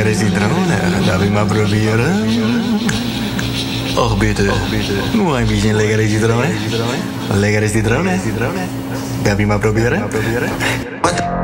lekker is die drone? Dat wil ik maar proberen. Och, beter. Nog een beetje lekker is die drone. Lekker is die drone. Dat wil ik maar proberen.